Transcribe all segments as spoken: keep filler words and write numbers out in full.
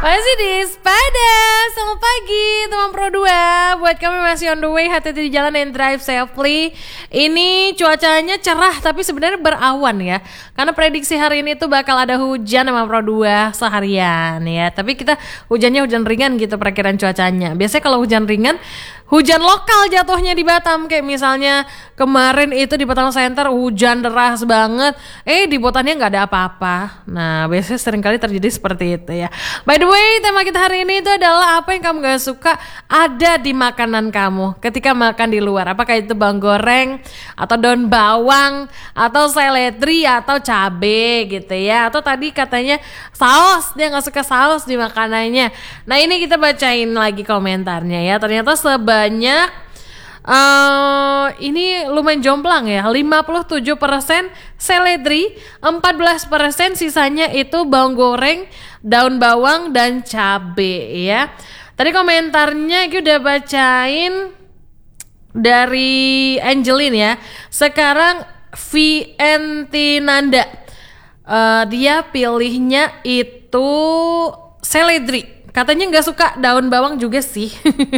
Masih di Sepada. Selamat pagi teman Pro dua. Buat kami masih on the way, hati-hati di jalan and drive safely. Ini cuacanya cerah tapi sebenarnya berawan ya. Karena prediksi hari ini tuh bakal ada hujan sama Pro dua seharian ya. Tapi kita hujannya hujan ringan gitu perkiraan cuacanya. Biasanya kalau hujan ringan, hujan lokal jatuhnya di Batam. Kayak misalnya kemarin itu di Batam Center hujan deras banget. Eh di Botannya nggak ada apa-apa. Nah biasanya seringkali terjadi seperti itu ya. By the way, tema kita hari ini itu adalah apa yang kamu gak suka ada di makanan kamu ketika makan di luar. Apakah itu bawang goreng, atau daun bawang, atau seledri, atau cabe gitu ya. Atau tadi katanya saus, dia gak suka saus di makanannya. Nah ini kita bacain lagi komentarnya ya. Ternyata sebanyak Uh, ini lumayan jomplang ya, lima puluh tujuh persen seledri, empat belas persen sisanya itu bawang goreng, daun bawang, dan cabe ya. Tadi komentarnya gue udah bacain dari Angelin ya. Sekarang Vientinanda, uh, dia pilihnya itu seledri. Katanya nggak suka daun bawang juga sih.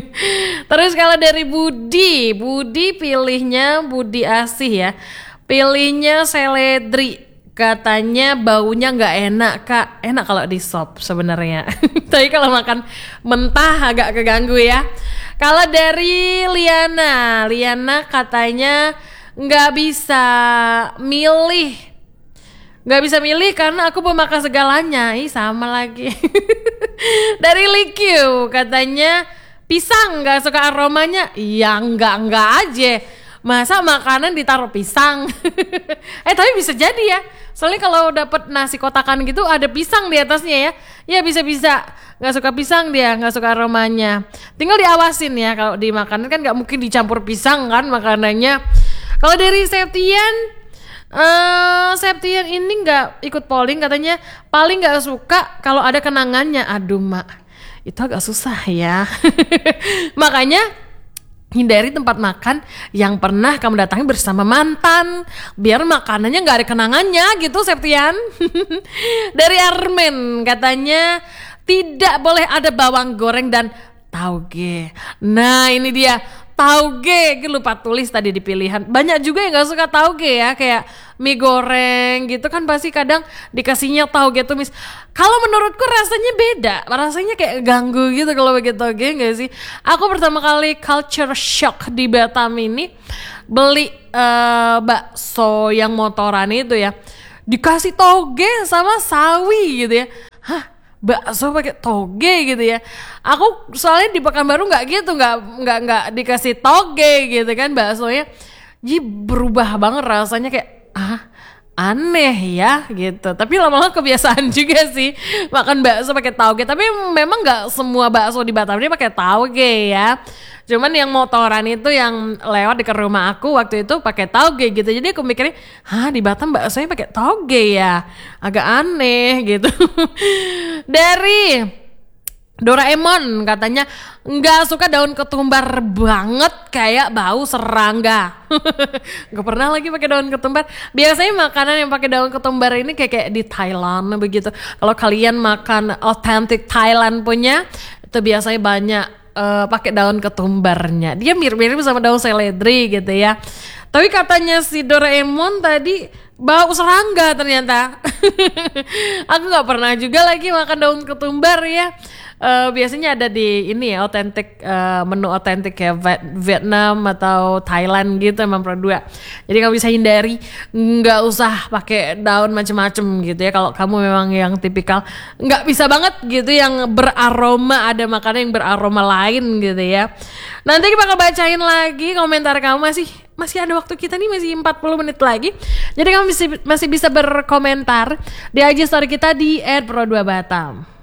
Terus kalau dari Budi, Budi pilihnya Budi Asih ya. Pilihnya seledri. Katanya baunya nggak enak kak. Enak kalau di sop sebenarnya. Tapi kalau makan mentah agak keganggu ya. Kalau dari Liana, Liana katanya nggak bisa milih. Gak bisa milih karena aku mau makan segalanya. Ih sama lagi. Dari Likyu katanya pisang gak suka aromanya. Ya enggak-enggak aja. Masa makanan ditaruh pisang. Eh tapi bisa jadi ya. Soalnya kalau dapet nasi kotakan gitu ada pisang di atasnya ya. Ya bisa-bisa. Gak suka pisang dia, gak suka aromanya. Tinggal diawasin ya. Kalau di makanan kan gak mungkin dicampur pisang kan makanannya. Kalau dari Septian, Uh, Septian ini nggak ikut polling, katanya paling nggak suka kalau ada kenangannya. Aduh mak, itu agak susah ya. Makanya hindari tempat makan yang pernah kamu datangi bersama mantan, biar makanannya nggak ada kenangannya gitu Septian. Dari Armen katanya tidak boleh ada bawang goreng dan tauge. Nah ini dia tauge, gue lupa tulis tadi di pilihan. Banyak juga yang gak suka tauge ya, kayak mie goreng gitu kan pasti kadang dikasihnya tauge tumis. Kalau menurutku rasanya beda, rasanya kayak ganggu gitu kalau pakai tauge gak sih? Aku pertama kali culture shock di Batam ini beli uh, bakso yang motoran itu ya, dikasih tauge sama sawi gitu ya. Hah? Bakso pakai toge gitu ya. Aku soalnya di Pekanbaru nggak gitu, nggak nggak nggak dikasih toge gitu kan baksonya. Jadi berubah banget rasanya kayak ah aneh ya gitu. Tapi lama-lama kebiasaan juga sih makan bakso pakai toge. Tapi memang nggak semua bakso di Batam ini pakai toge ya. Cuman yang motoran itu yang lewat dekat rumah aku waktu itu pakai tauge gitu. Jadi aku mikirnya, hah di Batam baksonya pakai tauge ya, agak aneh gitu. Dari Doraemon katanya nggak suka daun ketumbar banget, kayak bau serangga. Gak pernah lagi pakai daun ketumbar. Biasanya makanan yang pakai daun ketumbar ini kayak kayak di Thailand begitu. Kalau kalian makan authentic Thailand punya, itu biasanya banyak Uh, pakai daun ketumbarnya. Dia mirip-mirip sama daun seledri gitu ya. Tapi katanya si Doraemon tadi bau serangga ternyata. Aku nggak pernah juga lagi makan daun ketumbar ya. Uh, biasanya ada di ini ya, otentik uh, menu otentik ya Vietnam atau Thailand gitu emang Pro dua. Jadi kamu bisa hindari, nggak usah pakai daun macem-macem gitu ya. Kalau kamu memang yang tipikal nggak bisa banget gitu yang beraroma, ada makanan yang beraroma lain gitu ya. Nanti kita bakal bacain lagi komentar kamu. Masih masih ada waktu kita nih, masih empat puluh menit lagi. Jadi kamu masih masih bisa berkomentar di I G story kita di et pro dua batam.